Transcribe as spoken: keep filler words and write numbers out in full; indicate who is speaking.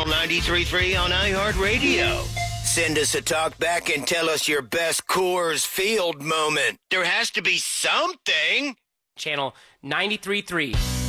Speaker 1: Channel ninety-three point three on iHeartRadio. Send us a talk back and tell us your best Coors Field moment. There has to be something.
Speaker 2: Channel ninety-three point three.